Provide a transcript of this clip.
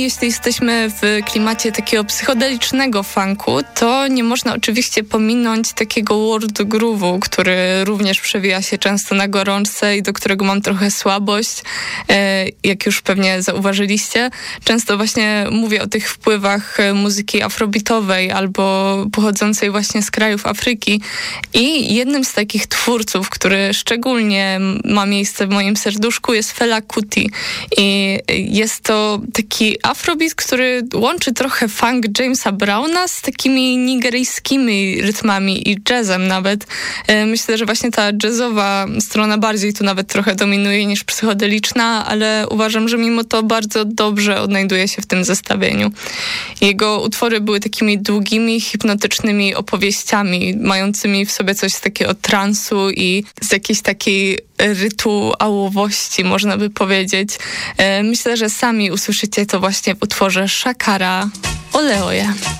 i jeśli jesteśmy w klimacie takiego psychodelicznego funku, to nie można oczywiście pominąć takiego world groove'u, który również przewija się często na gorączce i do którego mam trochę słabość. Jak już pewnie zauważyliście, często właśnie mówię o tych wpływach muzyki afrobeatowej albo pochodzącej właśnie z krajów Afryki. I jednym z takich twórców, który szczególnie ma miejsce w moim serduszku, jest Fela Kuti. I jest to taki afrobeat, który łączy trochę funk Jamesa Browna z takimi nigeryjskimi rytmami i jazzem nawet. Myślę, że właśnie ta jazzowa strona bardziej tu nawet trochę dominuje niż psychodeliczna, ale uważam, że mimo to bardzo dobrze odnajduje się w tym zestawieniu. Jego utwory były takimi długimi, hipnotycznymi opowieściami, mającymi w sobie coś z takiego transu i z jakiejś takiej rytuałowości, można by powiedzieć. Myślę, że sami usłyszycie to właśnie w utworze Shakara Ole Oye.